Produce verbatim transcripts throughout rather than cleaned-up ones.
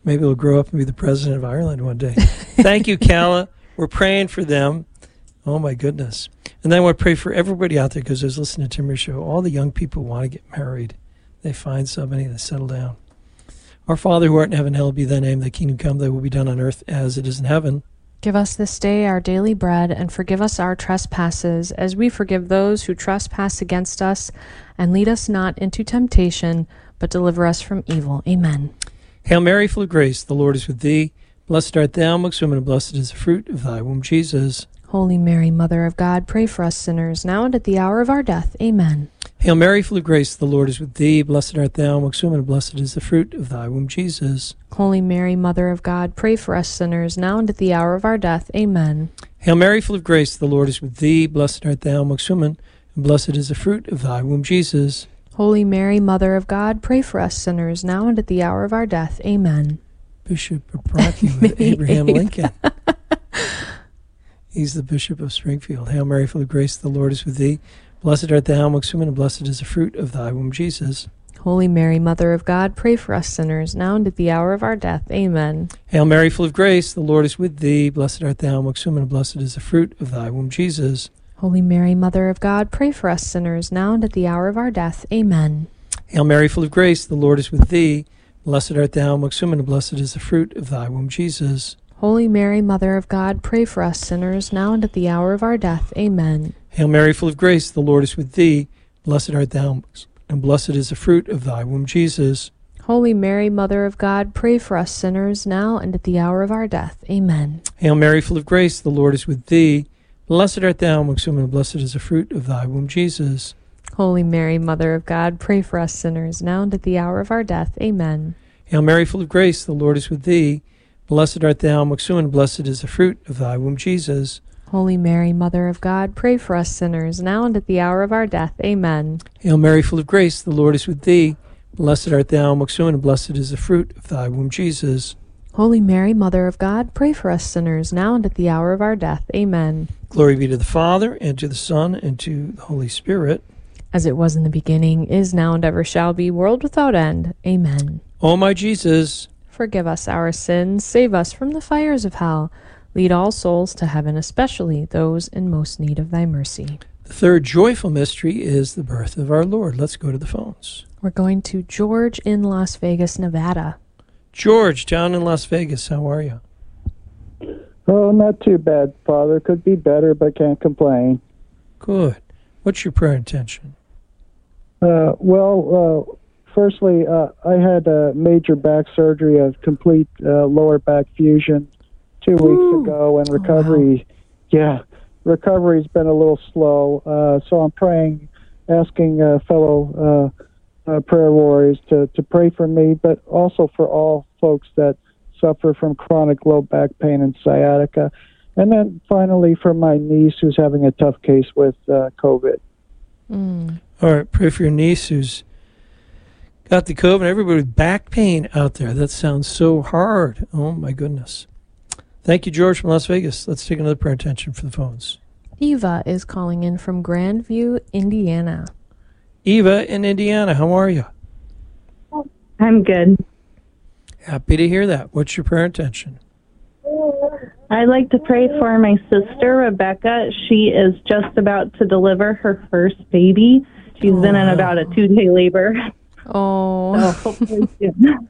Maybe he'll grow up and be the president of Ireland one day. Thank you, Calla. We're praying for them. Oh, my goodness. And then I want to pray for everybody out there, because I was listening to Tim's show. All the young people want to get married. They find somebody, they settle down. Our Father who art in heaven, hallowed be thy name. Thy kingdom come, thy will be done on earth as it is in heaven. Give us this day our daily bread, and forgive us our trespasses, as we forgive those who trespass against us. And lead us not into temptation, but deliver us from evil. Amen. Hail Mary, full of grace, the Lord is with thee. Blessed art thou amongst women, and blessed is the fruit of thy womb, Jesus. Holy Mary, Mother of God, pray for us sinners, now and at the hour of our death. Amen. Hail Mary, full of grace, the Lord is with thee. Blessed art thou amongst women, and blessed is the fruit of thy womb, Jesus. Holy Mary, Mother of God, pray for us sinners, now and at the hour of our death. Amen. Hail Mary, full of grace, the Lord is with thee. Blessed art thou amongst women, and blessed is the fruit of thy womb, Jesus. Holy Mary, Mother of God, pray for us sinners, now and at the hour of our death. Amen. Bishop of Brockview with Abraham Lincoln. He's the Bishop of Springfield. Hail Mary, full of grace, the Lord is with thee. Blessed art thou amongst women, and blessed is the fruit of thy womb, Jesus. Holy Mary, Mother of God, pray for us sinners, now and at the hour of our death. Amen. Hail Mary, full of grace, the Lord is with thee. Blessed art thou amongst women, and blessed is the fruit of thy womb, Jesus. Holy Mary, Mother of God, pray for us sinners, now and at the hour of our death. Amen. Hail Mary, full of grace, the Lord is with thee. Blessed art thou amongst women, and blessed is the fruit of thy womb, Jesus. Holy Mary, Mother of God, pray for us sinners, now and at the hour of our death. Amen. Hail Mary, full of grace, the Lord is with thee. Blessed art thou, and blessed is the fruit of thy womb, Jesus. Holy Mary, Mother of God, pray for us sinners, now and at the hour of our death. Amen. Hail Mary, full of grace, the Lord is with thee. Blessed art thou amongst women, and blessed is the fruit of thy womb, Jesus. Holy Mary, Mother of God, pray for us sinners, now and at the hour of our death. Amen. Hail Mary, full of grace, the Lord is with thee. Blessed art thou amongst women, and blessed is the fruit of thy womb, Jesus. Holy Mary, Mother of God, pray for us sinners, now and at the hour of our death. Amen. Hail Mary, full of grace, the Lord is with thee. Blessed art thou amongst women, and blessed is the fruit of thy womb, Jesus. Holy Mary, Mother of God, pray for us sinners, now and at the hour of our death. Amen. Glory be to the Father, and to the Son, and to the Holy Spirit. As it was in the beginning, is now, and ever shall be, world without end. Amen. O my Jesus, forgive us our sins, save us from the fires of hell. Lead all souls to heaven, especially those in most need of thy mercy. The third joyful mystery is the birth of our Lord. Let's go to the phones. We're going to George in Las Vegas, Nevada. George, down in Las Vegas, how are you? Oh, not too bad, Father. Could be better, but can't complain. Good. What's your prayer intention? Uh, well, uh, firstly, uh, I had a major back surgery, a complete uh, lower back fusion two Ooh. weeks ago, and recovery, oh, wow. yeah, recovery's been a little slow. Uh, so I'm praying, asking uh, fellow uh, uh, prayer warriors to, to pray for me, but also for all folks that suffer from chronic low back pain and sciatica. And then finally for my niece who's having a tough case with uh, COVID. Mm. All right, pray for your niece who's got the COVID. Everybody with back pain out there. That sounds so hard. Oh, my goodness. Thank you, George from Las Vegas. Let's take another prayer intention for the phones. Eva is calling in from Grandview, Indiana. Eva in Indiana, how are you? I'm good. Happy to hear that. What's your prayer intention? I'd like to pray for my sister, Rebecca. She is just about to deliver her first baby. She's oh. been in about a two-day labor. Oh. So hopefully soon.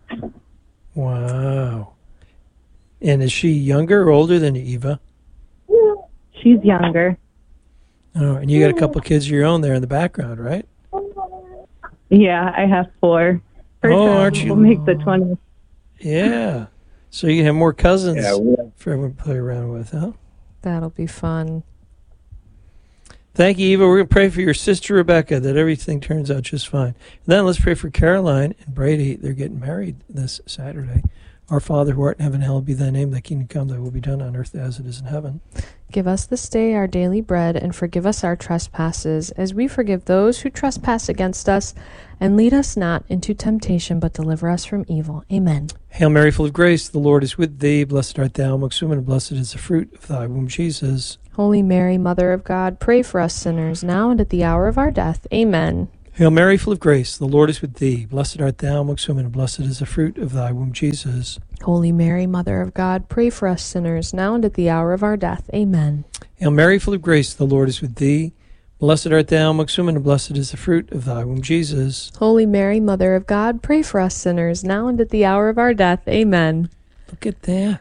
Wow. And is she younger or older than Eva? She's younger. Oh, and you got a couple of kids of your own there in the background, right? Yeah, I have four. First oh, time aren't you? We'll make the twenty. Yeah. So you can have more cousins Yeah, we- for everyone to play around with, huh? That'll be fun. Thank you, Eva. We're going to pray for your sister, Rebecca, that everything turns out just fine. And then let's pray for Caroline and Brady. They're getting married this Saturday. Our Father who art in heaven, hallowed be thy name. Thy kingdom come, thy will be done on earth as it is in heaven. Give us this day our daily bread, and forgive us our trespasses, as we forgive those who trespass against us. And lead us not into temptation, but deliver us from evil. Amen. Hail Mary, full of grace, the Lord is with thee. Blessed art thou amongst women, and blessed is the fruit of thy womb, Jesus. Holy Mary, Mother of God, pray for us sinners, now and at the hour of our death. Amen. Hail Mary, full of grace, the Lord is with thee. Blessed art thou amongst women, and blessed is the fruit of thy womb, Jesus. Holy Mary, Mother of God, pray for us sinners, now and at the hour of our death. Amen. Hail Mary, full of grace, the Lord is with thee. Blessed art thou amongst women, and blessed is the fruit of thy womb, Jesus. Holy Mary, Mother of God, pray for us sinners, now and at the hour of our death. Amen. Look at that.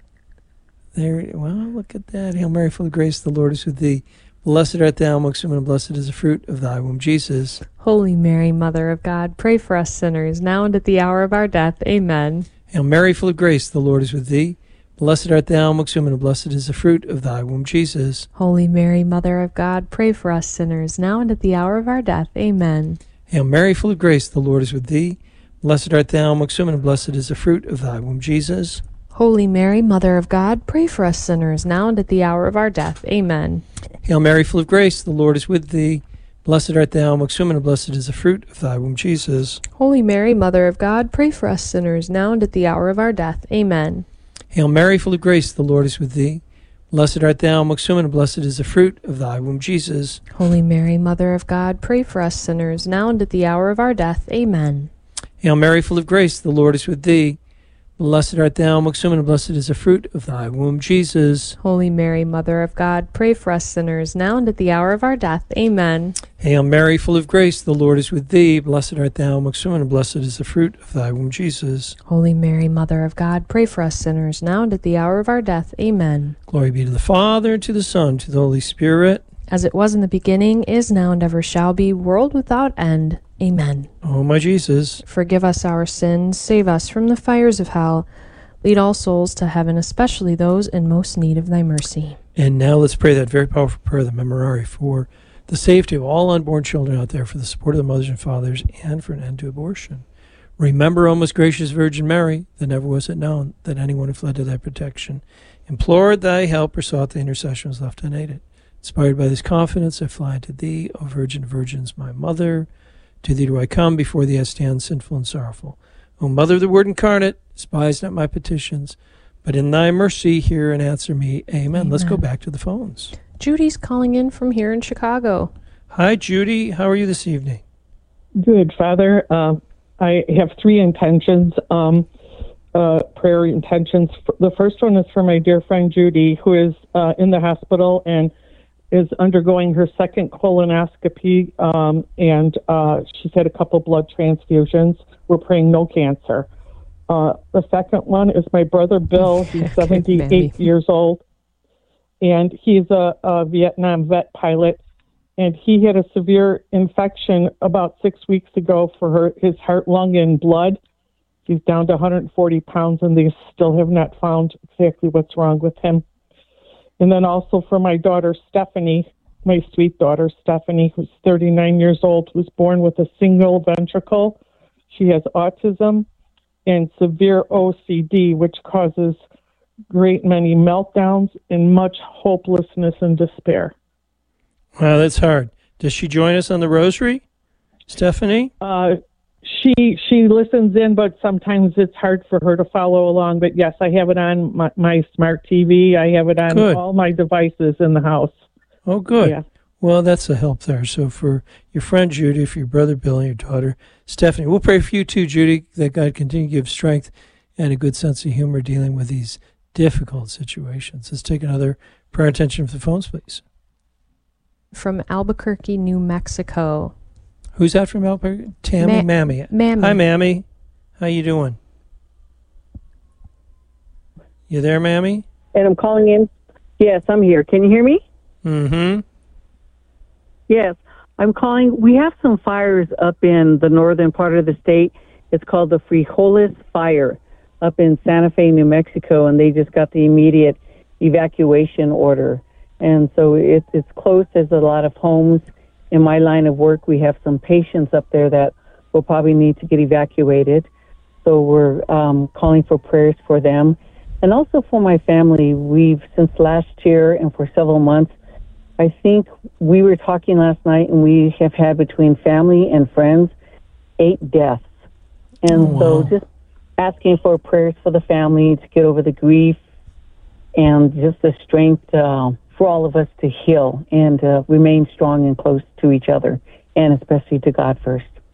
There, well, look at that. Hail Mary, full of grace, the Lord is with thee. Blessed art thou amongst women, and blessed is the fruit of thy womb, Jesus. Holy Mary, Mother of God, pray for us sinners, now and at the hour of our death. Amen. Hail Mary, full of grace, the Lord is with thee. Blessed art thou amongst women, and blessed is the fruit of thy womb, Jesus. Holy Mary, Mother of God, pray for us sinners, now and at the hour of our death. Amen. Hail Mary, full of grace, the Lord is with thee. Blessed art thou amongst women, and blessed is the fruit of thy womb, Jesus. Holy Mary, Mother of God, pray for us sinners, now and at the hour of our death. Amen. Hail Mary, full of grace, the Lord is with thee. Blessed art thou amongst women, and blessed is the fruit of thy womb, Jesus. Holy Mary, Mother of God, pray for us sinners, now and at the hour of our death. Amen. Hail Mary, full of grace, the Lord is with thee. Blessed art thou amongst women, and blessed is the fruit of thy womb, Jesus. Holy Mary, Mother of God, pray for us sinners, now and at the hour of our death. Amen. Hail Mary, full of grace, the Lord is with thee. Blessed art thou amongst women, and blessed is the fruit of thy womb, Jesus. Holy Mary, Mother of God, pray for us sinners, now and at the hour of our death. Amen. Hail Mary, full of grace, the Lord is with thee. Blessed art thou amongst women, and blessed is the fruit of thy womb, Jesus. Holy Mary, Mother of God, pray for us sinners, now and at the hour of our death. Amen. Glory be to the Father, and to the Son, and to the Holy Spirit. As it was in the beginning, is now, and ever shall be, world without end. Amen. O my Jesus, forgive us our sins, save us from the fires of hell, lead all souls to heaven, especially those in most need of thy mercy. And now let's pray that very powerful prayer, the Memorare, for the safety of all unborn children out there, for the support of the mothers and fathers, and for an end to abortion. Remember, O most gracious Virgin Mary, that never was it known that anyone who fled to thy protection, implored thy help, or sought thy intercession, was left unaided. Inspired by this confidence, I fly to thee, O Virgin of Virgins, my mother. To thee do I come, before thee I stand sinful and sorrowful. O Mother of the Word incarnate, despise not my petitions, but in thy mercy hear and answer me. Amen. Amen. Let's go back to the phones. Judy's calling in from here in Chicago. Hi, Judy. How are you this evening? Good, Father. Uh, I have three intentions, um, uh, prayer intentions. The first one is for my dear friend Judy, who is uh, in the hospital and is undergoing her second colonoscopy, um, and uh, she's had a couple blood transfusions. We're praying no cancer. Uh, the second one is my brother Bill. He's seventy-eight years old, and he's a, a Vietnam vet pilot, and he had a severe infection about six weeks ago for her, his heart, lung, and blood. He's down to one hundred forty pounds, and they still have not found exactly what's wrong with him. And then also for my daughter, Stephanie, my sweet daughter, Stephanie, who's thirty-nine years old, was born with a single ventricle. She has autism and severe O C D, which causes great many meltdowns and much hopelessness and despair. Wow, that's hard. Does she join us on the rosary, Stephanie? Uh, she she listens in, but sometimes it's hard for her to follow along. But yes, I have it on my, my smart T V. I have it on good. all my devices in the house. Oh, good. Yeah. Well, that's a help there. So for your friend Judy, for your brother Bill, and your daughter Stephanie, we'll pray for you too, Judy, that God continue to give strength and a good sense of humor dealing with these difficult situations. Let's take another prayer intention for the phones, please. From Albuquerque, New Mexico. Who's that from Albuquerque? Tammy, Ma- Mammy. Mammy. Hi, Mammy. How you doing? You there, Mammy? And I'm calling in. Yes, I'm here. Can you hear me? Mm-hmm. Yes, I'm calling. We have some fires up in the northern part of the state. It's called the Frijoles Fire up in Santa Fe, New Mexico, and they just got the immediate evacuation order. And so it, it's close. There's a lot of homes. In my line of work, we have some patients up there that will probably need to get evacuated. So we're um, calling for prayers for them. And also for my family. We've, since last year and for several months, I think we were talking last night, and we have had between family and friends eight deaths. And oh, wow. so just asking for prayers for the family to get over the grief and just the strength uh, for all of us to heal and uh, remain strong and close to each other, and especially to God first.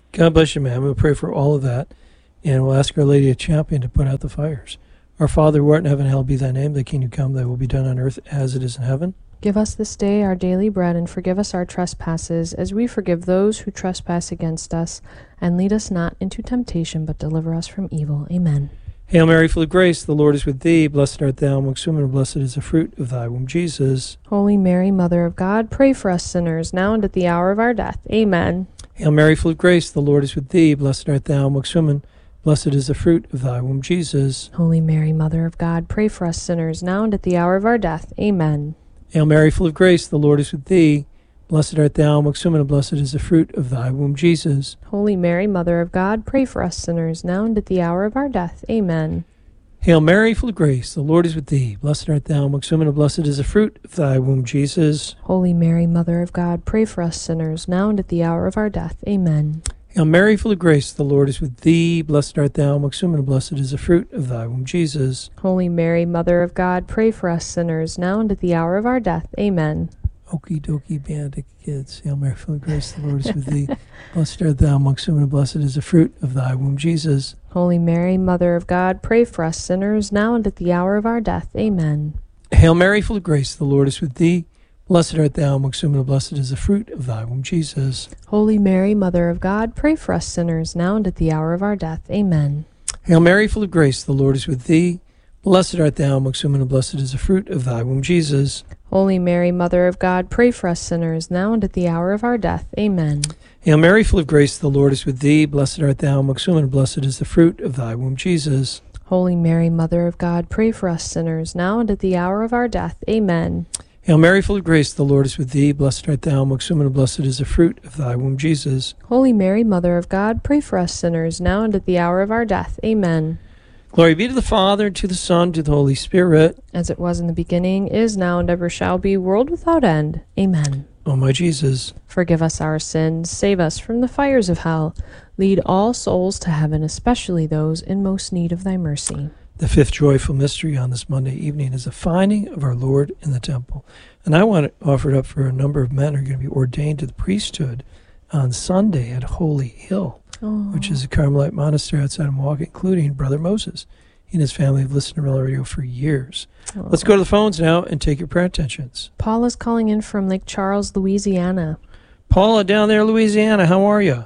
God bless you, ma'am. We'll pray for all of that, and we'll ask Our Lady of Champion to put out the fires. Our Father, who art in heaven, hallowed be thy name. Thy kingdom come, thy will be done on earth as it is in heaven. Give us this day our daily bread, and forgive us our trespasses, as we forgive those who trespass against us. And lead us not into temptation, but deliver us from evil. Amen. Hail Mary, full of grace, the Lord is with thee. Blessed art thou amongst women, and blessed is the fruit of thy womb, Jesus. Holy Mary, Mother of God, pray for us sinners, now and at the hour of our death. Amen. Hail Mary, full of grace, the Lord is with thee. Blessed art thou amongst women, blessed is the fruit of thy womb, Jesus. Holy Mary, Mother of God, pray for us sinners, now and at the hour of our death. Amen. Hail Mary, full of grace, the Lord is with thee. Blessed art thou amongst women, and blessed is the fruit of thy womb, Jesus. Holy Mary, Mother of God, pray for us sinners, now and at the hour of our death. Amen. Hail Mary, full of grace, the Lord is with thee. Blessed art thou amongst women, and blessed is the fruit of thy womb, Jesus. Holy Mary, Mother of God, pray for us sinners, now and at the hour of our death. Amen. Hail Mary, full of grace, the Lord is with thee. Blessed art thou amongst women, and blessed is the fruit of thy womb, Jesus. Holy Mary, Mother of God, pray for us sinners, now and at the hour of our death. Amen. Okie dokie band of kids. Hail Mary, full of grace, the Lord is with thee. Blessed art thou amongst women, and blessed is the fruit of thy womb, Jesus. Holy Mary, Mother of God, pray for us sinners, now and at the hour of our death. Amen. Hail Mary, full of grace, the Lord is with thee. Blessed art thou amongst women, and blessed is the fruit of thy womb, Jesus. Holy Mary, Mother of God, pray for us sinners, now and at the hour of our death. Amen. Hail Mary, full of grace, the Lord is with thee. Blessed art thou amongst women, and blessed is the fruit of thy womb, Jesus. Holy Mary, Mother of God, pray for us sinners, now and at the hour of our death. Amen. Hail Mary, full of grace, the Lord is with thee. Blessed art thou amongst women, and blessed is the fruit of thy womb, Jesus. Holy Mary, Mother of God, pray for us sinners, now and at the hour of our death. Amen. Hail Mary, full of grace, the Lord is with thee. Blessed art thou amongst women, and blessed is the fruit of thy womb, Jesus. Holy Mary, Mother of God, pray for us sinners, now and at the hour of our death. Amen. Glory be to the Father, and to the Son, and to the Holy Spirit. As it was in the beginning, is now, and ever shall be, world without end. Amen. O my Jesus, forgive us our sins, save us from the fires of hell. Lead all souls to heaven, especially those in most need of thy mercy. the fifth joyful mystery on this Monday evening is the finding of our Lord in the temple. And I want to offer it up for a number of men who are going to be ordained to the priesthood on Sunday at Holy Hill, oh. which is a Carmelite monastery outside of Milwaukee, including Brother Moses. He and his family have listened to Real Radio for years. Oh. Let's go to the phones now and take your prayer intentions. Paula's calling in from Lake Charles, Louisiana. Paula, down there, Louisiana, how are you?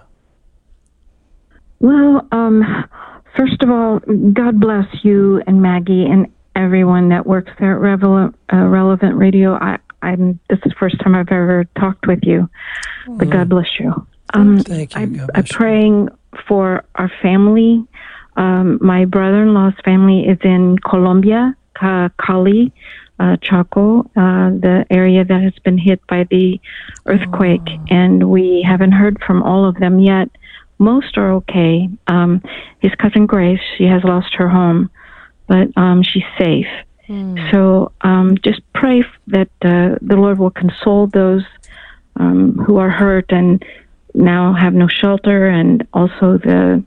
Well, um, first of all, God bless you and Maggie and everyone that works there at Revel- uh, Relevant Radio. I, I'm, this is the first time I've ever talked with you, but mm. God bless you. Um, Thank you. I, God bless I'm praying for our family. Um, my brother-in-law's family is in Colombia, Cali, uh, Chaco, uh, the area that has been hit by the earthquake, oh. and we haven't heard from all of them yet. Most are okay. Um, his cousin Grace, she has lost her home, but um, she's safe. Mm. So um, just pray that uh, the Lord will console those um, who are hurt and now have no shelter, and also the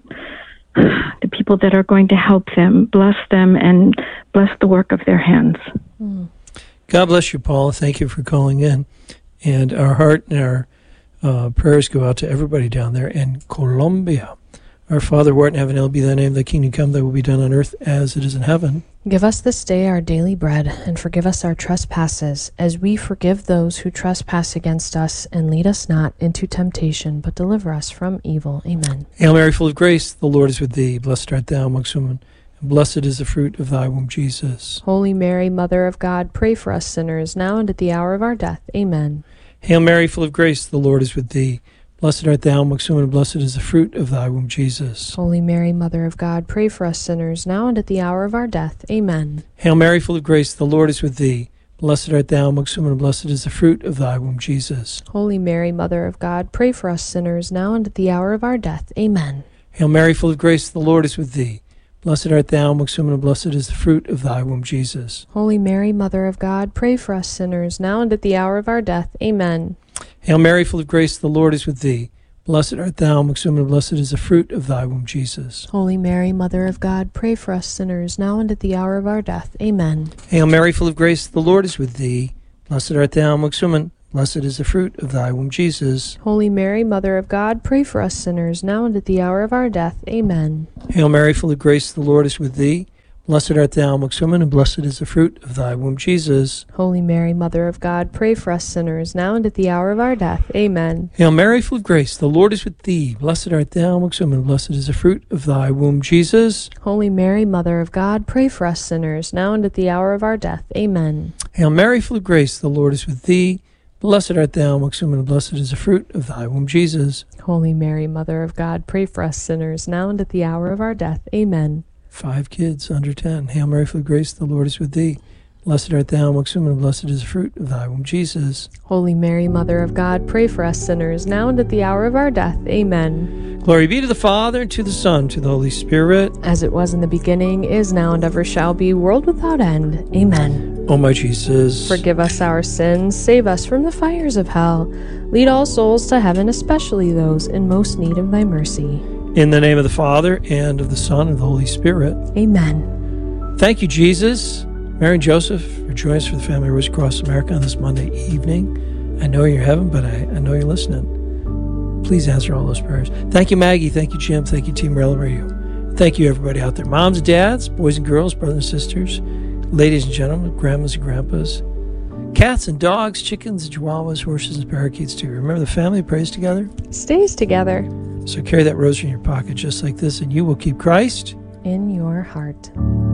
the people that are going to help them. Bless them and bless the work of their hands. Mm. God bless you, Paula. Thank you for calling in. And our heart and our uh, prayers go out to everybody down there in Colombia. Our Father, who art in heaven, hallowed be thy name. Thy kingdom come, thy will be done on earth as it is in heaven. Give us this day our daily bread, and forgive us our trespasses, as we forgive those who trespass against us. And lead us not into temptation, but deliver us from evil. Amen. Hail Mary, full of grace, the Lord is with thee. Blessed art thou amongst women, and blessed is the fruit of thy womb, Jesus. Holy Mary, Mother of God, pray for us sinners, now and at the hour of our death. Amen. Hail Mary, full of grace, the Lord is with thee. Blessed art thou amongst women, and blessed is the fruit of thy womb, Jesus. Holy Mary, Mother of God, pray for us sinners, now and at the hour of our death. Amen. Hail Mary, full of grace, the Lord is with thee. Blessed art thou amongst women, and blessed is the fruit of thy womb, Jesus. Holy Mary, Mother of God, pray for us sinners, now and at the hour of our death. Amen. Hail Mary, full of grace, the Lord is with thee. Blessed art thou amongst women, and blessed is the fruit of thy womb, Jesus. Holy Mary, Mother of God, pray for us sinners, now and at the hour of our death. Amen. Hail Mary, full of grace, the Lord is with thee. Blessed art thou amongst women, and blessed is the fruit of thy womb, Jesus. Holy Mary, Mother of God, pray for us sinners, now and at the hour of our death. Amen. Hail Mary, full of grace, the Lord is with thee. Blessed art thou amongst women, Blessed is the fruit of thy womb, Jesus. Holy Mary, Mother of God, pray for us sinners, now and at the hour of our death. Amen. Hail Mary, full of grace, the Lord is with thee. Blessed art thou amongst women, and blessed is the fruit of thy womb, Jesus. Holy Mary, Mother of God, pray for us sinners, now and at the hour of our death. Amen. Hail Mary, full of grace, the Lord is with thee. Blessed art thou amongst women, and blessed is the fruit of thy womb, Jesus. Holy Mary, Mother of God, pray for us sinners, now and at the hour of our death. Amen. Hail Mary, full of grace, the Lord is with thee. Blessed art thou amongst women, and blessed is the fruit of thy womb, Jesus. Holy Mary, Mother of God, pray for us sinners, now and at the hour of our death. Amen. Five kids under ten. Hail Mary, full of grace, the Lord is with thee. Blessed art thou amongst women, and blessed is the fruit of thy womb, Jesus. Holy Mary, Mother of God, pray for us sinners, now and at the hour of our death. Amen. Glory be to the Father, and to the Son, and to the Holy Spirit. As it was in the beginning, is now, and ever shall be, world without end. Amen. O my Jesus, forgive us our sins, save us from the fires of hell. Lead all souls to heaven, especially those in most need of thy mercy. In the name of the Father, and of the Son, and of the Holy Spirit. Amen. Thank you, Jesus, Mary and Joseph, for joining us for the Family Rosary Across America on this Monday evening. I know you're in heaven, but I, I know you're listening. Please answer all those prayers. Thank you, Maggie. Thank you, Jim. Thank you, Team Relevant Radio. Thank you, everybody out there. Moms and dads, boys and girls, brothers and sisters, ladies and gentlemen, grandmas and grandpas, cats and dogs, chickens, chihuahuas, horses and parakeets too. Remember, the family prays together, stays together. So carry that rosary in your pocket just like this, and you will keep Christ in your heart.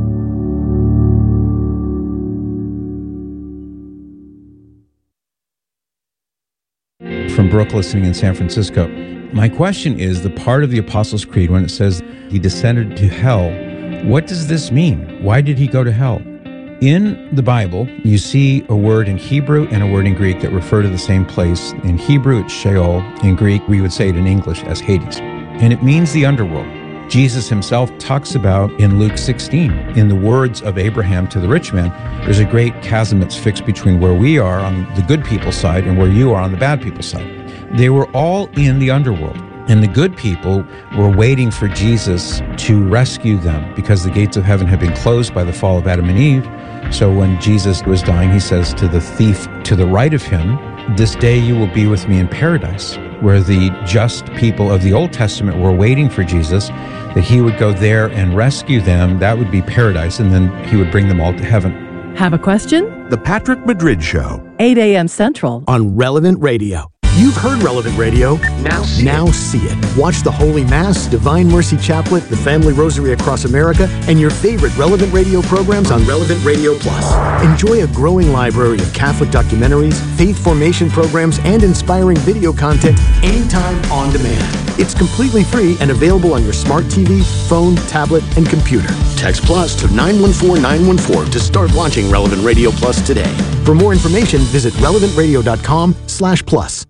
From Brooke, listening in San Francisco. My question is the part of the Apostles' Creed when it says he descended to hell. What does this mean? Why did he go to hell? In the Bible, you see a word in Hebrew and a word in Greek that refer to the same place. In Hebrew, it's Sheol. In Greek, we would say it in English as Hades. And it means the underworld. Jesus himself talks about in Luke sixteen, in the words of Abraham to the rich man, there's a great chasm that's fixed between where we are on the good people's side and where you are on the bad people's side. They were all in the underworld. And the good people were waiting for Jesus to rescue them because the gates of heaven had been closed by the fall of Adam and Eve. So when Jesus was dying, he says to the thief to the right of him, "This day you will be with me in paradise," where the just people of the Old Testament were waiting for Jesus, that he would go there and rescue them. That would be paradise, and then he would bring them all to heaven. Have a question? The Patrick Madrid Show. eight a.m. Central. On Relevant Radio. You've heard Relevant Radio. Now see, now it. see it. Watch the Holy Mass, Divine Mercy Chaplet, the Family Rosary Across America, and your favorite Relevant Radio programs on Relevant Radio Plus. Enjoy a growing library of Catholic documentaries, faith formation programs, and inspiring video content anytime on demand. It's completely free and available on your smart T V, phone, tablet, and computer. Text Plus to nine one four nine one four to start watching Relevant Radio Plus today. For more information, visit relevant radio dot com slash plus.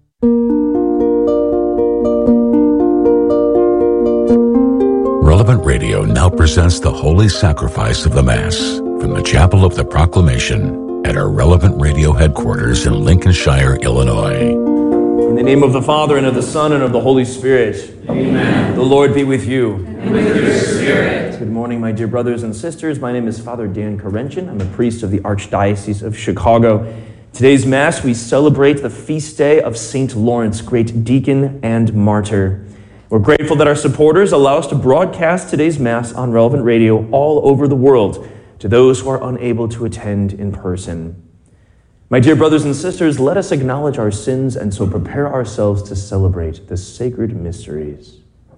Relevant Radio now presents the Holy Sacrifice of the Mass from the Chapel of the Proclamation at our Relevant Radio headquarters in Lincolnshire, Illinois. In the name of the Father, and of the Son, and of the Holy Spirit. Amen. The Lord be with you. And with your spirit. Good morning, my dear brothers and sisters. My name is Father Dan Karenchin. I'm a priest of the Archdiocese of Chicago. Today's Mass, we celebrate the feast day of Saint Lawrence, great deacon and martyr. We're grateful that our supporters allow us to broadcast today's Mass on Relevant Radio all over the world to those who are unable to attend in person. My dear brothers and sisters, let us acknowledge our sins and so prepare ourselves to celebrate the sacred mysteries.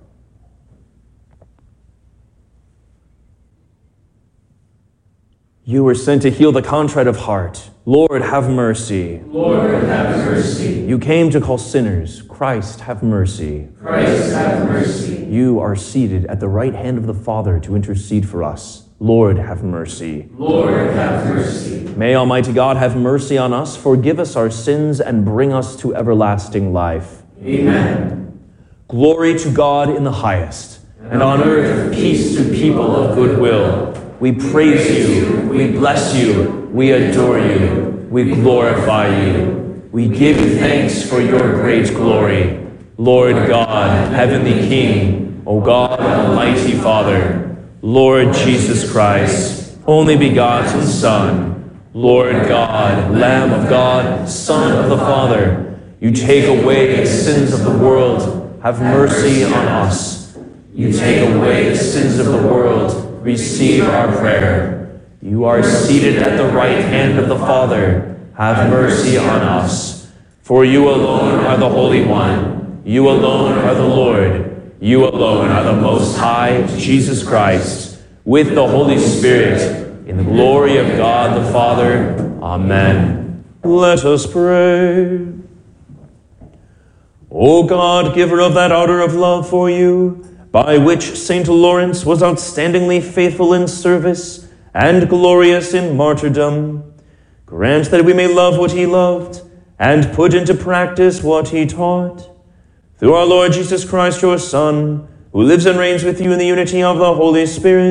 You were sent to heal the contrite of heart. Lord, have mercy. Lord, have mercy. You came to call sinners. Christ, have mercy. Christ, have mercy. You are seated at the right hand of the Father to intercede for us. Lord, have mercy. Lord, have mercy. May Almighty God have mercy on us, forgive us our sins, and bring us to everlasting life. Amen. Glory to God in the highest, and, and on earth peace to people of good will. We praise you, we bless you, we adore you, we glorify you. We give you thanks for your great glory. Lord God, heavenly King, O God, almighty Father, Lord Jesus Christ, only begotten Son, Lord God, Lamb of God, Son of the Father, you take away the sins of the world, have mercy on us. You take away the sins of the world, receive our prayer. You are seated at the right hand of the Father, have mercy on us. For you alone are the Holy One, you alone are the Lord, you alone are the Most High, Jesus Christ, with the Holy Spirit, in the glory of God the Father. Amen. Let us pray. O God, giver of that ardor of love for you, by which Saint Lawrence was outstandingly faithful in service and glorious in martyrdom, grant that we may love what he loved and put into practice what he taught. Through our Lord Jesus Christ, your Son, who lives and reigns with you in the unity of the Holy Spirit,